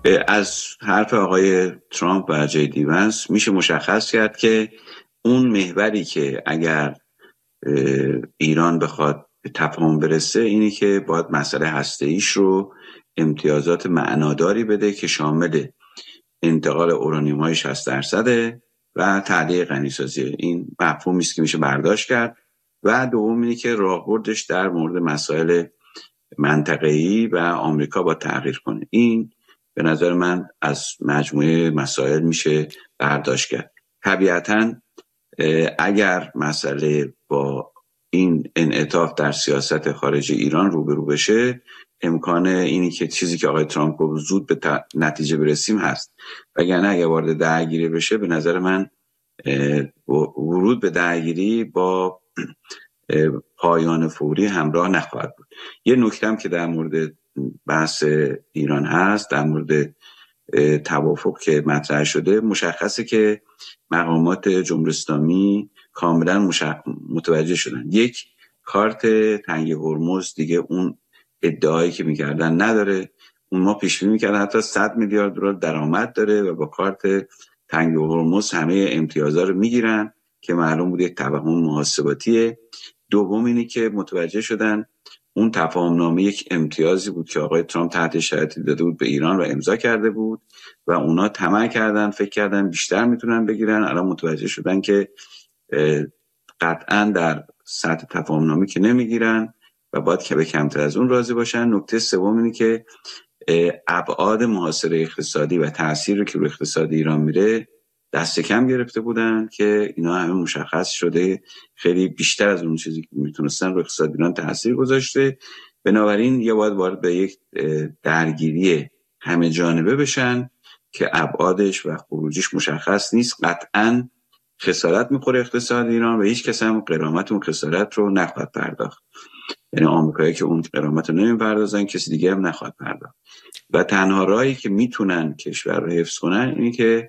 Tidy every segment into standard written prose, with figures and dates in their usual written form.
از حرف آقای ترامپ و جی دی ونس میشه مشخص کرد که اون محوری که اگر ایران بخواد به تفاهم برسه اینی که باید مسئله هسته‌ایش رو امتیازات معناداری بده که شامل انتقال اورانیوم‌های 60% و تعلیق غنیسازی. این مفهومی است که میشه برداشت کرد. و دوم اینه که راهبردش در مورد مسائل منطقه‌ای و آمریکا با تغییر کنه. این به نظر من از مجموعه مسائل میشه برداشت کرد. طبیعتاً اگر مسئله با این انعطاف در سیاست خارجی ایران روبرو بشه، امکان اینی که چیزی که آقای ترامپ گفت زود به نتیجه برسیم هست. وگرنه اگر وارد درگیری بشه، به نظر من ورود به درگیری با پایان فوری همراه نخواهد بود. یه نکته هم که در مورد بحث ایران هست، در مورد توافق که مطرح شده، مشخصه که مقامات جمهوری اسلامی کاملا متوجه شدن. یک، کارت تنگ هرمز دیگه اون ادعایی که میکردن نداره. اون ما پیش بینی میکردن حتی 100 میلیارد دلار درآمد داره و با کارت تنگ هرمز همه امتیازات رو میگیرن که معلوم بود یک توهم محاسباتیه. دوم اینه که متوجه شدن اون تفاهمنامه یک امتیازی بود که آقای ترامپ تحت شرایطی داده بود به ایران و امضا کرده بود و اونا طمع کردن، فکر کردن بیشتر میتونن بگیرن. الان متوجه شدن که قطعاً در سطح تفاهمنامه که نمیگیرن و باید که به کمتر از اون راضی باشن. نکته سوم اینه که ابعاد محاصره اقتصادی و تأثیری که روی اقتصاد ایران میره دست کم گرفته بودن که اینا همه مشخص شده خیلی بیشتر از اون چیزی که میتونستن روی اقتصاد ایران تأثیر گذاشته. بنابراین یا باید وارد به یک درگیری همه جانبه بشن که ابعادش و خروجیش مشخص نیست. قطعاً خسارت میخوره اقتصاد ایران و هیچ کس هم غرامت اون خسارت رو نخواهد پرداخت. یعنی آمریکایی که اون غرامت رو نمیپردازن، کسی دیگه هم نخواهد پرداخت. و تنها راهی که میتونن کشور رو حفظ کنن اینه که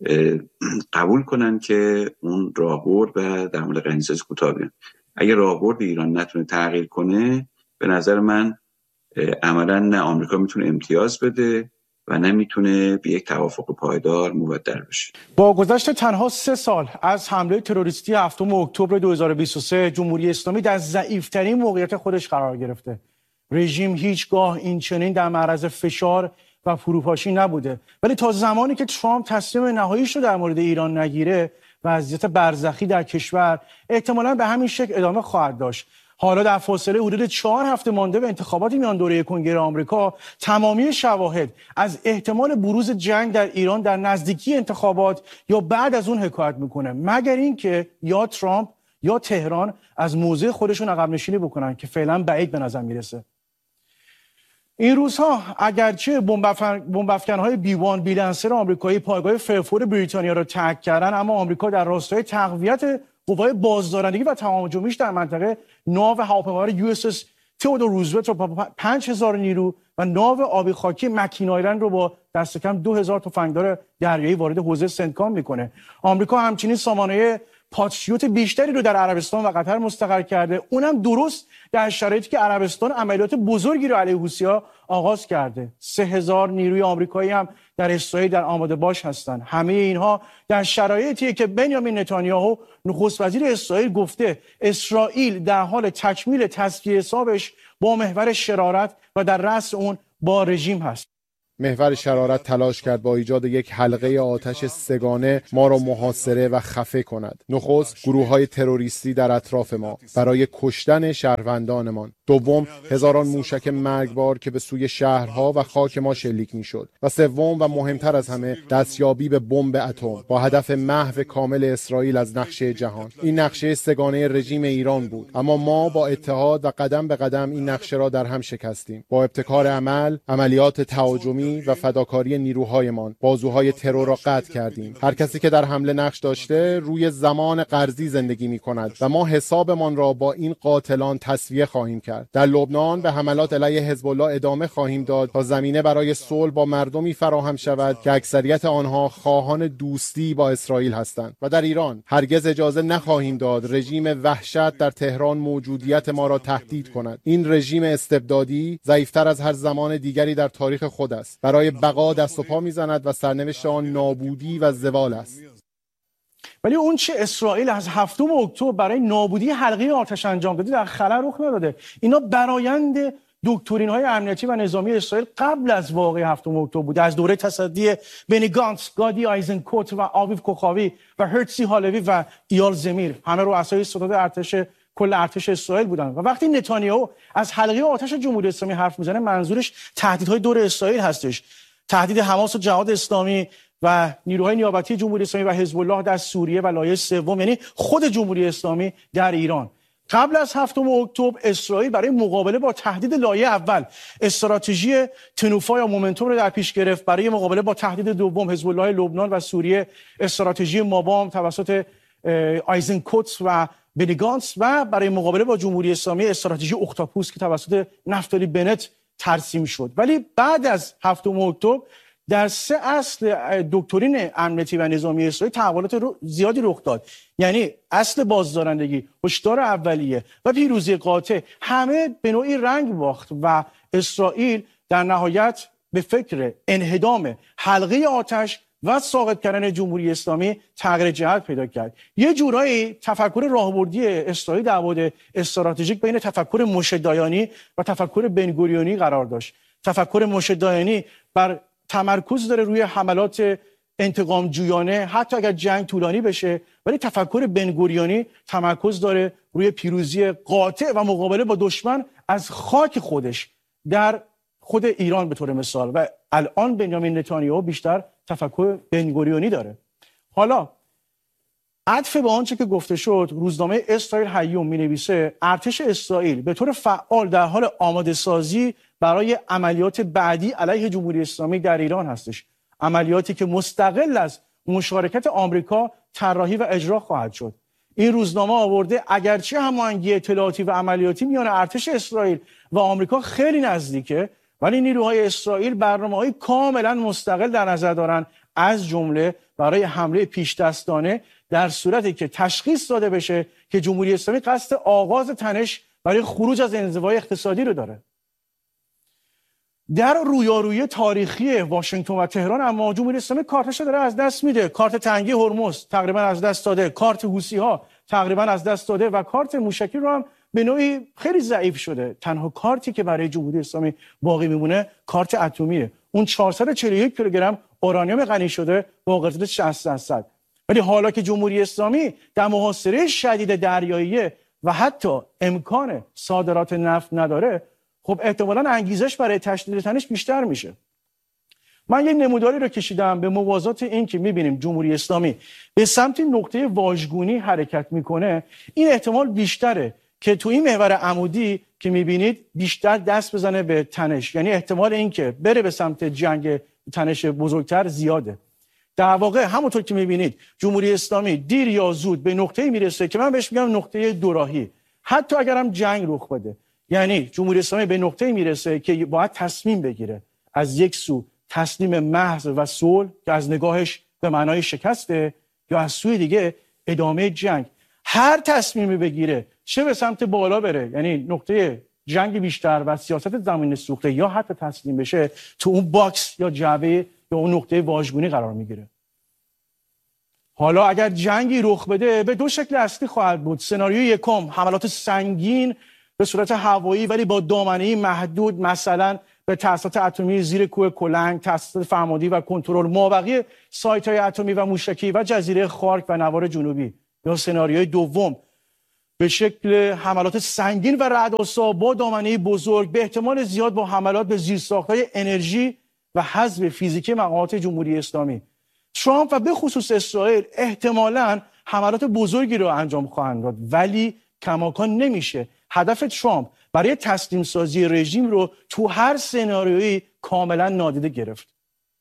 قبول کنن که اون راهبرد و در مورد غنیسازی کوتاه بیان. اگه راهبرد ایران نتونه تغییر کنه، به نظر من عملا نه آمریکا میتونه امتیاز بده و نمیتونه به یک توافق پایدار مبدل بشه. با گذشت تنها 3 سال از حمله تروریستی 7 اکتبر 2023 جمهوری اسلامی در ضعیف‌ترین موقعیت خودش قرار گرفته. رژیم هیچگاه این چنین در معرض فشار و فروپاشی نبوده، ولی تا زمانی که ترامپ تصمیم نهاییش رو در مورد ایران نگیره، وضعیت برزخی در کشور احتمالاً به همین شکل ادامه خواهد داشت. حالا در فاصله حدود 4 هفته مانده به انتخابات میان دوره کنگره آمریکا، تمامی شواهد از احتمال بروز جنگ در ایران در نزدیکی انتخابات یا بعد از اون حکایت میکنه، مگر اینکه یا ترامپ یا تهران از موضع خودشون عقب نشینی بکنن که فعلا بعید به نظر میرسه. این روزها اگرچه بمب‌افکن‌های B1 بیلنسر آمریکایی پایگاه فرفور بریتانیا را ترک کردن، اما آمریکا در راستای تقویت قوای بازدارندگی و تهاجمیش در منطقه ناو هواپیمابر USS تئودور روزولت رو با 5000 نیرو و ناو آبی خاکی مکین آیلند رو با دست کم 2000 تفنگدار دریایی وارد حوزه سنتکام میکنه. آمریکا همچنین سامانه پاتریوت بیشتری رو در عربستان و قطر مستقر کرده، اونم درست در شرایطی که عربستان عملیات بزرگی رو علیه حوثی‌ها آغاز کرده. 3000 نیروی آمریکایی هم در اسرائیل در آماده باش هستند. همه اینها در شرایطی که بنیامین نتانیاهو نخست وزیر اسرائیل گفته اسرائیل در حال تکمیل تصفیه حسابش با محور شرارت و در رأس اون با رژیم هست. محور شرارت تلاش کرد با ایجاد یک حلقه آتش سگانه ما را محاصره و خفه کند. نخست گروه‌های تروریستی در اطراف ما برای کشتن شهروندانمان. دوم هزاران موشک مرگبار که به سوی شهرها و خاک ما شلیک می‌شد. و سوم و مهمتر از همه دستیابی به بمب اتم با هدف محو کامل اسرائیل از نقشه جهان. این نقشه سگانه رژیم ایران بود، اما ما با اتحاد و قدم به قدم این نقشه را در هم شکستیم. با ابتکار عملیات تهاجمی و فداکاری نیروهایمان بازوهای ترور را قطع کردیم. هر کسی که در حمله نقش داشته روی زمان قرضی زندگی می‌کند و ما حسابمان را با این قاتلان تسویه خواهیم کرد. در لبنان به حملات علیه حزب الله ادامه خواهیم داد تا زمینه برای صلح با مردمی فراهم شود که اکثریت آنها خواهان دوستی با اسرائیل هستند. و در ایران هرگز اجازه نخواهیم داد رژیم وحشت در تهران موجودیت ما را تهدید کند. این رژیم استبدادی ضعیف‌تر از هر زمان دیگری در تاریخ خود است. برای بقا دست و پا میزند و سرنوشت آن نابودی و زوال است. ولی اون چه اسرائیل از 7 اکتبر برای نابودی حلقه آتش انجام داده در خلا رخ نداده. اینا برآیند دکترین‌های امنیتی و نظامی اسرائیل قبل از واقعه 7 اکتبر بود. از دوره تصدی بنی گانتس، گادی آیزنکوت و آویو کوخاوی و هرتزی هالوی و ایال زمیر، همه رؤسای ستاد کل ارتش اسرائیل بودن. و وقتی نتانیاهو از حلقه آتش جمهوری اسلامی حرف میزنه، منظورش تهدیدهای دور اسرائیل هستش. تهدید حماس و جهاد اسلامی و نیروهای نیابتی جمهوری اسلامی و حزب الله در سوریه و لایه سوم، یعنی خود جمهوری اسلامی در ایران. قبل از 7 اکتبر اسرائیل برای مقابله با تهدید لایه اول استراتژی تنوفا یا مومنتوم رو در پیش گرفت. برای مقابله با تهدید دوم حزب الله لبنان و سوریه استراتژی مابام توسط آیزنکوت و بنی گانتس و برای مقابله با جمهوری اسلامی استراتژی اختاپوس که توسط نفتالی بنت ترسیم شد. ولی بعد از 7 اکتبر در 3 اصل دکترین امنیتی و نظامی اسرائیل تحولات زیادی رخ داد. یعنی اصل بازدارندگی، هشدار اولیه و پیروزی قاطع همه به نوعی رنگ باخت و اسرائیل در نهایت به فکر انهدام حلقه آتش و ساقط کردن جمهوری اسلامی تغییر جهت پیدا کرد. یه جورایی تفکر راهبردی اسرائیل در مورد استراتژیک بین تفکر موشه دایانی و تفکر بنگوریونی قرار داشت. تفکر موشه دایانی بر تمرکز داره روی حملات انتقام جویانه حتی اگر جنگ طولانی بشه، ولی تفکر بنگوریونی تمرکز داره روی پیروزی قاطع و مقابله با دشمن از خاک خودش در خود ایران به طور مثال. و الان بنیامین نتانیاهو بیشتر تفکر بنگوریونی داره. حالا عطف به آنچه که گفته شد، روزنامه اسرائیل هیوم می‌نویسه ارتش اسرائیل به طور فعال در حال آماده سازی برای عملیات بعدی علیه جمهوری اسلامی در ایران هستش. عملیاتی که مستقل از مشارکت آمریکا طراحی و اجرا خواهد شد. این روزنامه آورده اگرچه هماهنگی اطلاعاتی و عملیاتی میان ارتش اسرائیل و آمریکا خیلی نزدیکه، ولی نیروهای اسرائیل برنامه‌های کاملا مستقل در نظر دارن، از جمله برای حمله پیش‌دستانه در صورتی که تشخیص داده بشه که جمهوری اسلامی قصد آغاز تنش برای خروج از انزوای اقتصادی رو داره. در رویارویی تاریخی واشنگتن و تهران اما جمهوری اسلامی کارتش داره از دست میده. کارت تنگی هرمز تقریبا از دست داده، کارت حوثی‌ها تقریبا از دست داده و کارت موشکی رو هم به نوعی خیلی ضعیف شده. تنها کارتی که برای جمهوری اسلامی باقی میمونه کارت اتمیه. اون 441 کیلوگرم اورانیوم غنی شده با قدرت 60%. ولی حالا که جمهوری اسلامی در محاصره شدید دریایی و حتی امکان صادرات نفت نداره، خب احتمالاً انگیزش برای تشدید تنش بیشتر میشه. من یک نموداری رو کشیدم به موازات این که میبینیم جمهوری اسلامی به سمت نقطه واژگونی حرکت میکنه. این احتمال بیشتره که تو این محور عمودی که میبینید بیشتر دست بزنه به تنش، یعنی احتمال این که بره به سمت جنگ تنش بزرگتر زیاده. در واقع همونطور که میبینید جمهوری اسلامی دیر یا زود به نقطه‌ای میرسه که من بهش میگم نقطه دوراهی، حتی اگرم جنگ رخ بده. یعنی جمهوری اسلامی به نقطه‌ای میرسه که باید تصمیم بگیره، از یک سو تسلیم محض و صلح که از نگاهش به معنای شکسته، یا از سوی دیگه ادامه جنگ. هر تصمیمی بگیره، چه به سمت بالا بره، یعنی نقطه جنگ بیشتر و سیاست زمین سوخته، یا حتی تسلیم بشه، تو اون باکس یا جعبه یا اون نقطه واژگونی قرار میگیره. حالا اگر جنگی رخ بده به 2 شکل اصلی خواهد بود. سناریوی یکم حملات سنگین به صورت هوایی ولی با دامنه‌ای محدود، مثلا به تأسیسات اتمی زیر کوه کلنگ، تأسیسات فرماندهی و کنترل مابقی سایت‌های اتمی و موشکی و جزیره خارک و نوار جنوبی. یا سناریوی دوم به شکل حملات سنگین و رعدآسا با دامنه‌ای بزرگ، به احتمال زیاد با حملات به زیرساخت‌های انرژی و حذف فیزیکی مقامات جمهوری اسلامی. ترامپ و به خصوص اسرائیل احتمالاً حملات بزرگی رو انجام خواهند داد، ولی کماکان نمیشه هدف ترامپ برای تسلیم سازی رژیم رو تو هر سناریویی کاملا نادیده گرفت.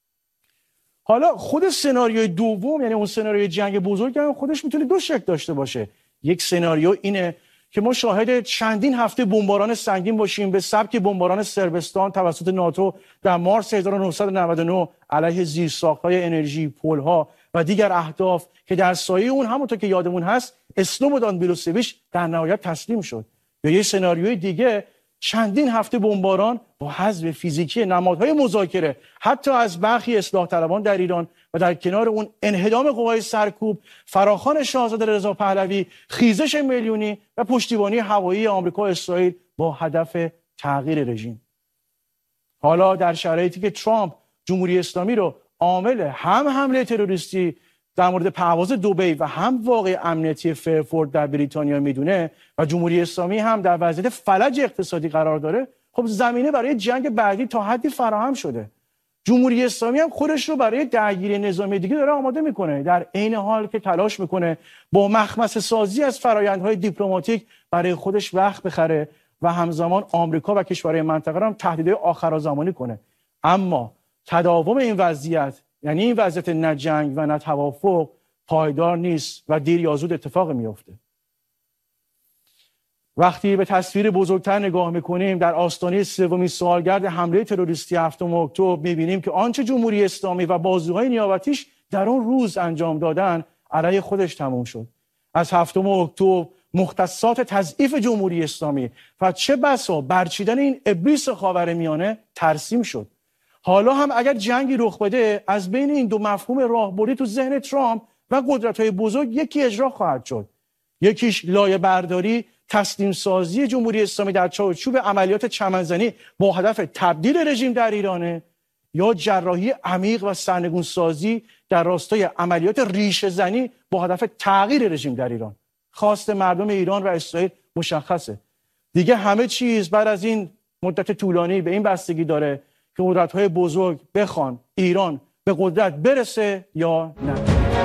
حالا خود سناریوی دوم، یعنی اون سناریوی جنگ بزرگ، هم خودش میتونه 2 شکل داشته باشه. یک سناریو اینه که ما شاهد چندین هفته بمباران سنگین باشیم به سبک بمباران صربستان توسط ناتو در مارس 1999 علیه زیرساخت‌های انرژی، پل‌ها و دیگر اهداف که در سایه اون همونطور که یادمون هست اسلوبودان میلوسویچ در نهایت تسلیم شد. یا یه سناریوی دیگه چندین هفته بمباران با حذف فیزیکی نمادهای مذاکره حتی از برخی اصلاح طلبان در ایران و در کنار اون انهدام قوای سرکوب، فراخوان شاهزاده رضا پهلوی، خیزش میلیونی و پشتیبانی هوایی آمریکا و اسرائیل با هدف تغییر رژیم. حالا در شرایطی که ترامپ جمهوری اسلامی رو عامل هم حمله تروریستی در مورد پرواز دبی و هم واقع امنیتی فرفورد در بریتانیا میدونه و جمهوری اسلامی هم در وضعیت فلج اقتصادی قرار داره، خب زمینه برای جنگ بعدی تا حدی فراهم شده. جمهوری اسلامی هم خودش رو برای درگیری نظامی دیگه داره آماده میکنه، در عین حال که تلاش میکنه با مخمصه سازی از فرآیندهای دیپلماتیک برای خودش وقت بخره و همزمان آمریکا و کشورهای منطقه رو هم تهدیدهای آخرالزمانی کنه. اما تداوم این وضعیت، یعنی این وضعیت نه جنگ و نه توافق، پایدار نیست و دیر یا زود اتفاق میفته. وقتی به تصویر بزرگتر نگاه میکنیم، در آستانه سومین سالگرد حمله تروریستی 7 اکتبر میبینیم که آنچه جمهوری اسلامی و بازوهای نیابتیش در اون روز انجام دادن علیه خودش تموم شد. از 7 اکتبر مختصات تضعیف جمهوری اسلامی و چه بسا برچیدن این ابلیس خاورمیانه ترسیم شد. حالا هم اگر جنگی رخ بده، از بین این دو مفهوم راهبردی تو ذهن ترامپ و قدرت‌های بزرگ یکی اجرا خواهد شد. یکیش لایه برداری، تسلیم سازی جمهوری اسلامی در چارچوب عملیات چمنزنی با هدف تبدیل رژیم در ایرانه، یا جراحی عمیق و سرنگون سازی در راستای عملیات ریشه زنی با هدف تغییر رژیم در ایران. خواست مردم ایران و اسرائیل مشخصه. دیگه همه چیز بعد از این مدت طولانی به این بستگی داره که قدرت‌های بزرگ بخوان ایران به قدرت برسه یا نه.